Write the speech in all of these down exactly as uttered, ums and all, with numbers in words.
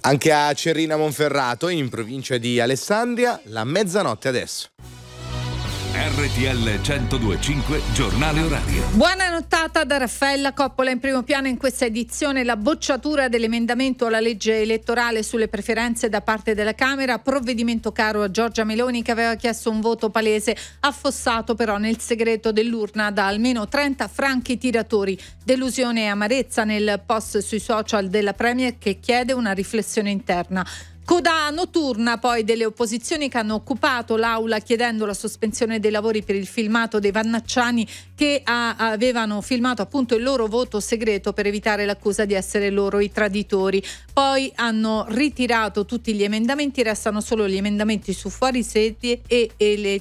Anche a Cerrina Monferrato, in provincia di Alessandria, la mezzanotte adesso. R T L centodue e cinque giornale orario. Buona nottata da Raffaella Coppola. In primo piano in questa edizione la bocciatura dell'emendamento alla legge elettorale sulle preferenze da parte della Camera, provvedimento caro a Giorgia Meloni che aveva chiesto un voto palese, affossato però nel segreto dell'urna da almeno trenta franchi tiratori. Delusione e amarezza nel post sui social della Premier che chiede una riflessione interna. Coda notturna poi delle opposizioni che hanno occupato l'aula chiedendo la sospensione dei lavori per il filmato dei Vannacciani che ha, avevano filmato appunto il loro voto segreto per evitare l'accusa di essere loro i traditori. Poi hanno ritirato tutti gli emendamenti, restano solo gli emendamenti su fuori sede e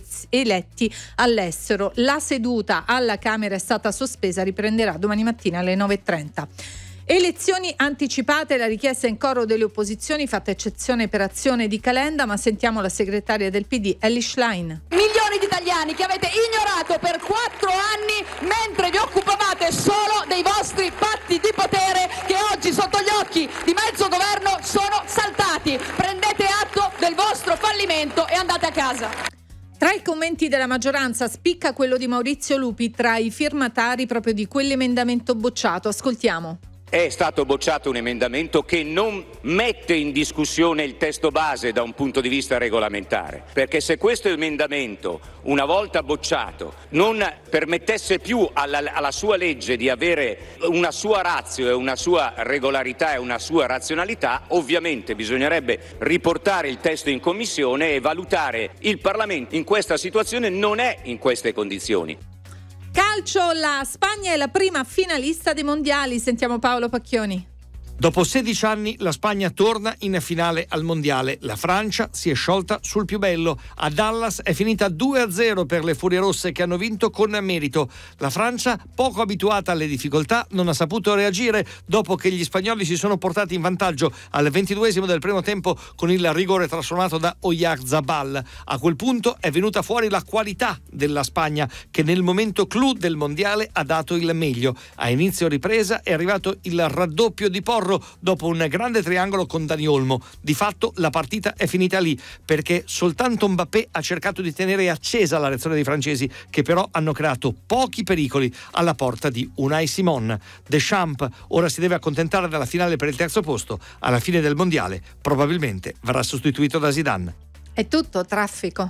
eletti all'estero. La seduta alla Camera è stata sospesa, riprenderà domani mattina alle nove e trenta. Elezioni anticipate, la richiesta in coro delle opposizioni, fatta eccezione per Azione di Calenda, ma sentiamo la segretaria del P D, Elly Schlein. Milioni di italiani che avete ignorato per quattro anni mentre vi occupavate solo dei vostri patti di potere che oggi sotto gli occhi di mezzo governo sono saltati. Prendete atto del vostro fallimento e andate a casa. Tra i commenti della maggioranza spicca quello di Maurizio Lupi tra i firmatari proprio di quell'emendamento bocciato. Ascoltiamo. È stato bocciato un emendamento che non mette in discussione il testo base da un punto di vista regolamentare, perché se questo emendamento, una volta bocciato, non permettesse più alla, alla sua legge di avere una sua ratio e una sua regolarità e una sua razionalità, ovviamente bisognerebbe riportare il testo in commissione e valutare. Il Parlamento in questa situazione non è in queste condizioni. Calcio, la Spagna è la prima finalista dei mondiali. Sentiamo Paolo Pacchioni. Dopo sedici anni la Spagna torna in finale al mondiale. La Francia si è sciolta sul più bello. A Dallas è finita due a zero per le Furie Rosse che hanno vinto con merito. La Francia, poco abituata alle difficoltà, non ha saputo reagire dopo che gli spagnoli si sono portati in vantaggio al ventiduesimo del primo tempo con il rigore trasuonato da Oyarzabal. A quel punto è venuta fuori la qualità della Spagna che nel momento clou del mondiale ha dato il meglio. A inizio ripresa è arrivato il raddoppio di Porro dopo un grande triangolo con Dani Olmo. Di fatto la partita è finita lì perché soltanto Mbappé ha cercato di tenere accesa la reazione dei francesi che però hanno creato pochi pericoli alla porta di Unai Simon. Deschamps ora si deve accontentare della finale per il terzo posto. Alla fine del mondiale probabilmente verrà sostituito da Zidane. È tutto, traffico.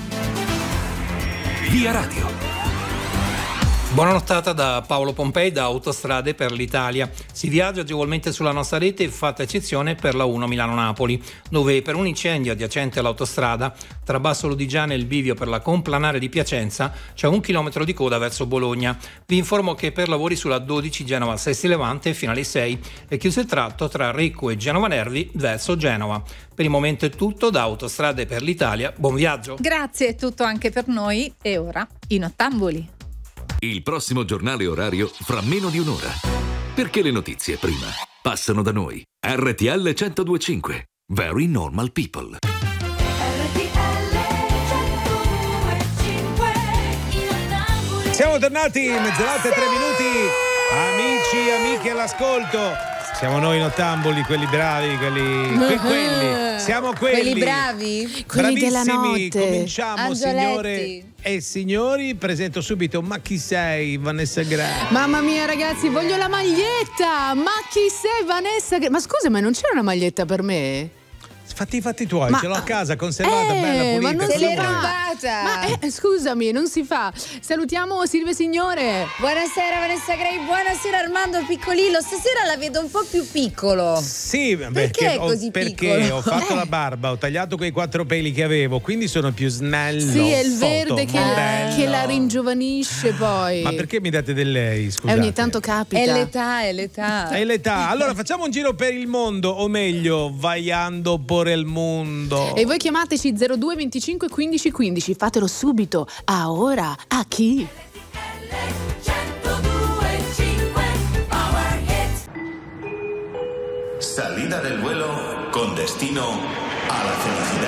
Via Radio. Buona nottata da Paolo Pompei da Autostrade per l'Italia. Si viaggia agevolmente sulla nostra rete, fatta eccezione per la uno Milano-Napoli, dove per un incendio adiacente all'autostrada tra Basso Lodigiano e il bivio per la complanare di Piacenza c'è un chilometro di coda verso Bologna. Vi informo che per lavori sulla dodici Genova-Sesti Levante fino alle sei è chiuso il tratto tra Recco e Genova Nervi verso Genova. Per il momento è tutto da Autostrade per l'Italia. Buon viaggio. Grazie, è tutto anche per noi e ora i Nottamboli. Il prossimo giornale orario fra meno di un'ora. Perché le notizie prima passano da noi. R T L centodue e cinque. Very Normal People. Siamo tornati, mezzanotte e tre minuti. Amici, amiche all'ascolto. Siamo noi nottamboli, quelli bravi, quelli, que- quelli. Siamo quelli. Quelli bravi? Quelli della Bravissimi. notte. Cominciamo, Angioletti. signore e signori. Presento subito Ma chi sei, Vanessa Graham. Mamma mia, ragazzi, voglio la maglietta. Ma chi sei, Vanessa? Ma scusa, ma non c'era una maglietta per me? Fatti i fatti tuoi, Ma- ce l'ho a casa, conservata, Eh, bella, pulita. ma non cosa si vuoi? fa. Ma eh, scusami, non si fa. Salutiamo Silvia Signore. Buonasera Vanessa Grey, buonasera Armando Piccolillo. Stasera la vedo un po' più piccolo. Sì, Perché è ho, così perché piccolo? ho fatto Eh. la barba, ho tagliato quei quattro peli che avevo, quindi sono più snello. Sì, è il foto, verde che, modello. che la ringiovanisce poi. Ma perché mi date del lei, E scusate? ogni tanto capita. È l'età, è l'età. È l'età. Allora facciamo un giro per il mondo, o meglio, vaiando por el mundo. E voi chiamateci zero due venticinque quindici quindici, fatelo subito. A ora, a chi? Salida del vuelo con destino a la